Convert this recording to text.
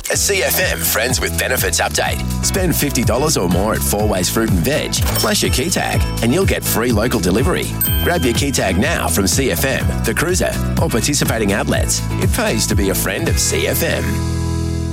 A CFM Friends with Benefits update. Spend $50 or more at Four Ways Fruit and Veg, plus your key tag, and you'll get free local delivery. Grab your key tag now from CFM, The Cruiser, or participating outlets. It pays to be a friend of CFM.